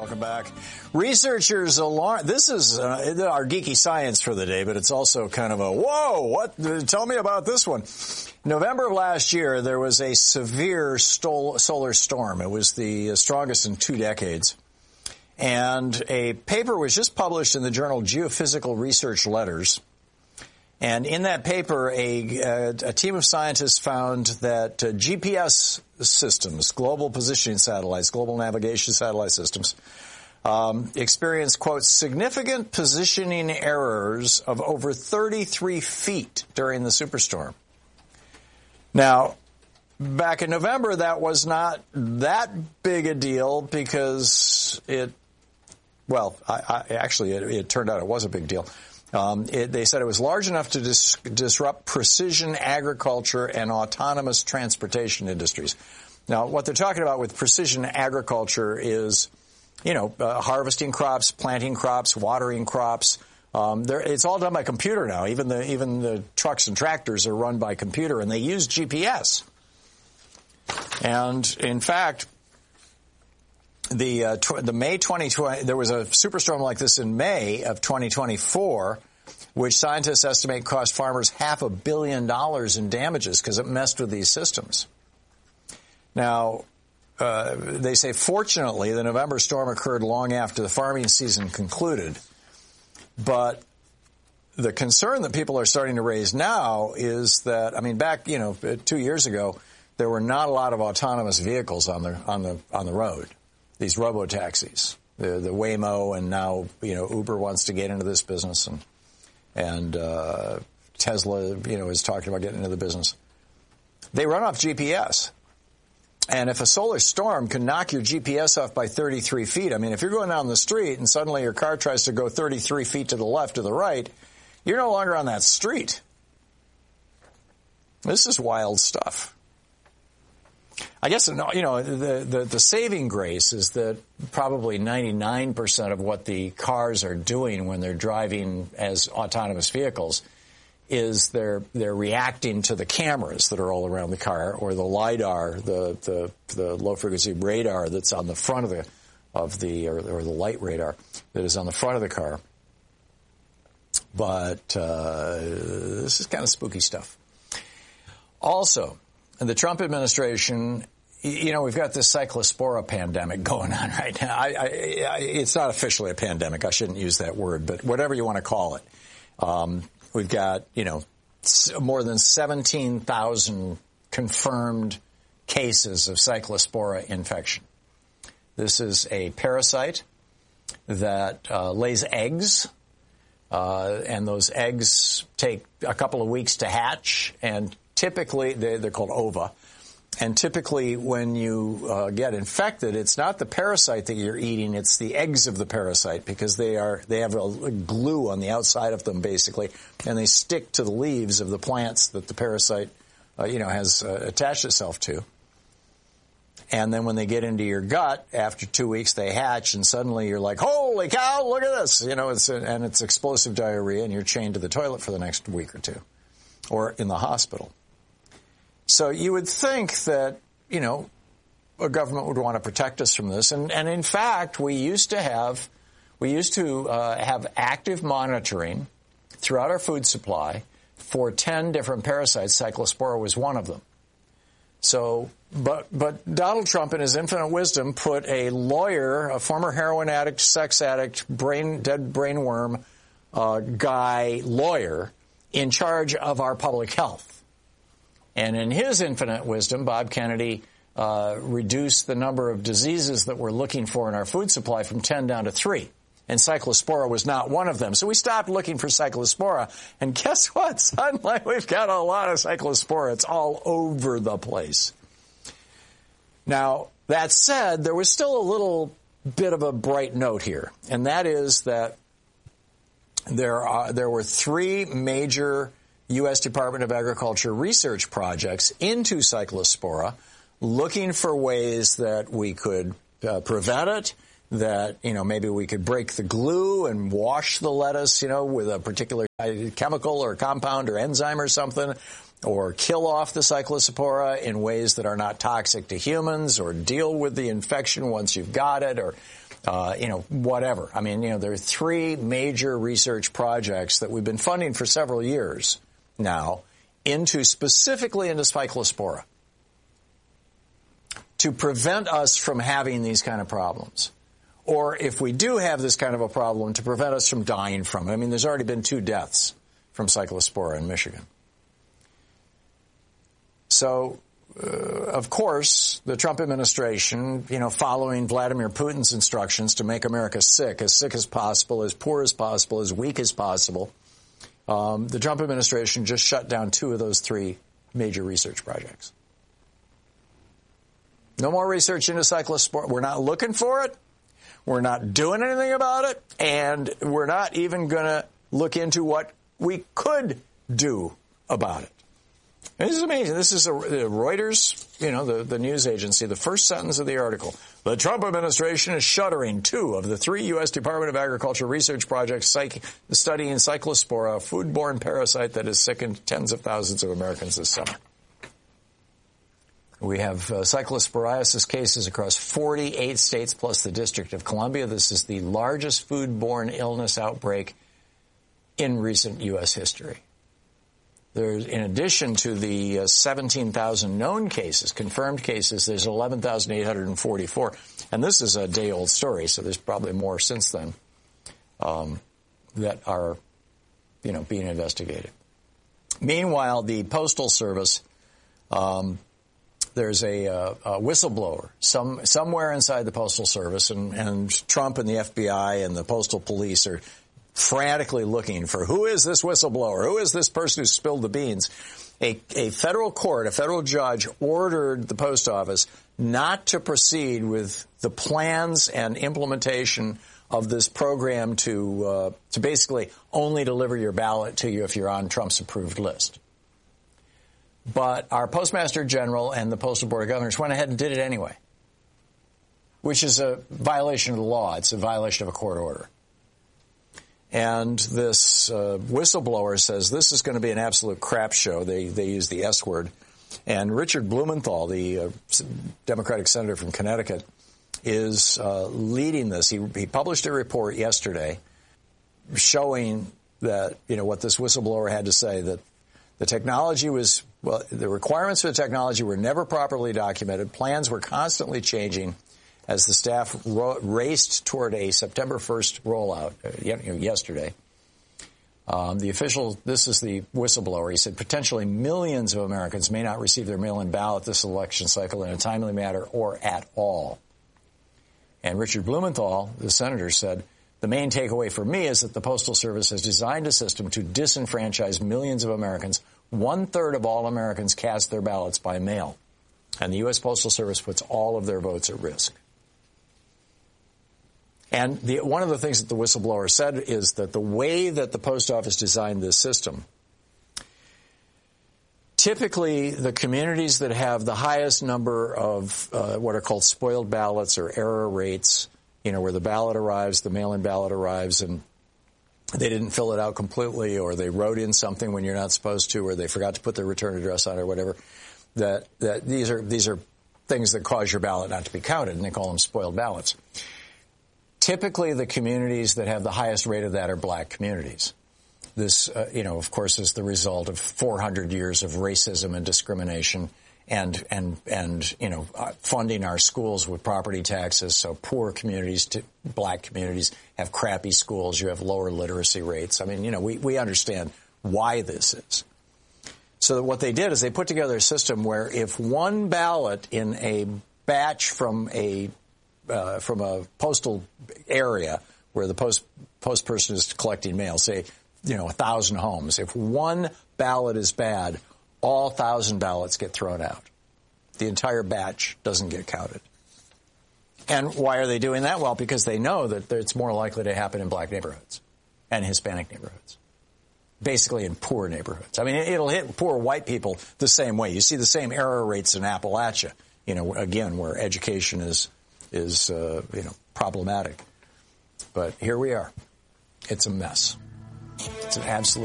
Welcome back. Researchers alarm. This is our geeky science for the day, but it's also kind of a, whoa, what? Tell me about this one. November of last year, there was a severe solar storm. It was the strongest in 2 decades. And a paper was just published in the journal Geophysical Research Letters. And in that paper, a team of scientists found that GPS systems, global positioning satellites, global navigation satellite systems, experienced, quote, significant positioning errors of over 33 feet during the superstorm. Now, back in November, that was not that big a deal because it turned out it was a big deal. They said it was large enough to disrupt precision agriculture and autonomous transportation industries. Now, what they're talking about with precision agriculture is, harvesting crops, planting crops, watering crops. It's all done by computer now. Even the trucks and tractors are run by computer, and they use GPS. And in fact, the May 2020, there was a superstorm like this in May of 2024, which scientists estimate cost farmers $500 million in damages because it messed with these systems. Now, they say, fortunately, the November storm occurred long after the farming season concluded. But the concern that people are starting to raise now is that, back, 2 years ago, there were not a lot of autonomous vehicles on the road. These robo-taxis, the Waymo, and now, Uber wants to get into this business, and Tesla, is talking about getting into the business. They run off GPS. And if a solar storm can knock your GPS off by 33 feet, if you're going down the street and suddenly your car tries to go 33 feet to the left or the right, you're no longer on that street. This is wild stuff. I guess, the saving grace is that probably 99% of what the cars are doing when they're driving as autonomous vehicles is they're reacting to the cameras that are all around the car, or the LiDAR, the low frequency radar that's on the front of the light radar that is on the front of the car. But this is kind of spooky stuff. Also, the Trump administration, we've got this cyclospora pandemic going on right now. It's not officially a pandemic. I shouldn't use that word, but whatever you want to call it. We've got, more than 17,000 confirmed cases of cyclospora infection. This is a parasite that lays eggs, and those eggs take a couple of weeks to hatch, and typically, they're called ova, and typically when you get infected, it's not the parasite that you're eating, it's the eggs of the parasite, because they have a glue on the outside of them, basically, and they stick to the leaves of the plants that the parasite, has attached itself to. And then when they get into your gut, after 2 weeks, they hatch, and suddenly you're like, holy cow, look at this! It's explosive diarrhea, and you're chained to the toilet for the next week or two, or in the hospital. So you would think that, a government would want to protect us from this. And in fact, we used to have active monitoring throughout our food supply for 10 different parasites. Cyclospora was one of them. So, but Donald Trump, in his infinite wisdom, put a lawyer, a former heroin addict, sex addict, dead brainworm lawyer, in charge of our public health. And in his infinite wisdom, Bob Kennedy reduced the number of diseases that we're looking for in our food supply from 10 down to 3. And cyclospora was not one of them. So we stopped looking for cyclospora. And guess what? Suddenly we've got a lot of cyclospora. It's all over the place. Now, that said, there was still a little bit of a bright note here. And that is that there were 3 major U.S. Department of Agriculture research projects into cyclospora, looking for ways that we could prevent it, that, maybe we could break the glue and wash the lettuce, with a particular chemical or compound or enzyme or something, or kill off the Cyclospora in ways that are not toxic to humans, or deal with the infection once you've got it, or whatever. I mean, there are three major research projects that we've been funding for several years now specifically into Cyclospora to prevent us from having these kind of problems. Or if we do have this kind of a problem, to prevent us from dying from it. I mean, there's already been 2 deaths from Cyclospora in Michigan. So, of course, the Trump administration, following Vladimir Putin's instructions to make America sick as possible, as poor as possible, as weak as possible, the Trump administration just shut down 2 of those 3 major research projects. No more research into Cyclospora. We're not looking for it. We're not doing anything about it. And we're not even going to look into what we could do about it. And this is amazing. This is Reuters, the news agency, the first sentence of the article. The Trump administration is shuttering 2 of the 3 U.S. Department of Agriculture research projects studying Cyclospora, a foodborne parasite that has sickened tens of thousands of Americans this summer. We have cyclosporiasis cases across 48 states plus the District of Columbia. This is the largest foodborne illness outbreak in recent U.S. history. There's, in addition to the 17,000 known cases, confirmed cases, there's 11,844. And this is a day-old story, so there's probably more since then that are, being investigated. Meanwhile, the Postal Service, there's a whistleblower somewhere inside the Postal Service, and Trump and the FBI and the Postal Police are frantically looking for who is this whistleblower, who is this person who spilled the beans. A federal court, a federal judge ordered the post office not to proceed with the plans and implementation of this program to basically only deliver your ballot to you if you're on Trump's approved list. But our Postmaster General and the Postal Board of Governors went ahead and did it anyway, which is a violation of the law. It's a violation of a court order. And this whistleblower says this is going to be an absolute crap show. They use the S word. And Richard Blumenthal, the Democratic senator from Connecticut, is leading this. He published a report yesterday showing that, what this whistleblower had to say, that the technology was, the requirements for the technology were never properly documented. Plans were constantly changing as the staff raced toward a September 1st rollout yesterday. This is the whistleblower. He said potentially millions of Americans may not receive their mail-in ballot this election cycle in a timely manner or at all. And Richard Blumenthal, the senator, said, the main takeaway for me is that the Postal Service has designed a system to disenfranchise millions of Americans. 1/3 of all Americans cast their ballots by mail. And the U.S. Postal Service puts all of their votes at risk. And one of the things that the whistleblower said is that the way that the post office designed this system, typically the communities that have the highest number of what are called spoiled ballots or error rates, where the ballot arrives, the mail-in ballot arrives, and they didn't fill it out completely, or they wrote in something when you're not supposed to, or they forgot to put their return address on, or whatever, that these are things that cause your ballot not to be counted, and they call them spoiled ballots. Typically, the communities that have the highest rate of that are black communities. This, of course, is the result of 400 years of racism and discrimination and funding our schools with property taxes. So poor communities, black communities, have crappy schools. You have lower literacy rates. I mean, we understand why this is. So what they did is they put together a system where if one ballot in a batch from a postal area where the post person is collecting mail, say, 1,000 homes. If one ballot is bad, all 1,000 ballots get thrown out. The entire batch doesn't get counted. And why are they doing that? Well, because they know that it's more likely to happen in black neighborhoods and Hispanic neighborhoods. Basically in poor neighborhoods. I mean, it'll hit poor white people the same way. You see the same error rates in Appalachia, again, where education is problematic. But here we are. It's a mess. It's an absolute